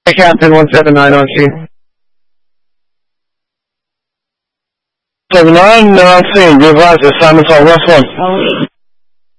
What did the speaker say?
Captain 179 on scene. 79, on scene, be advised, assignment's all West 1.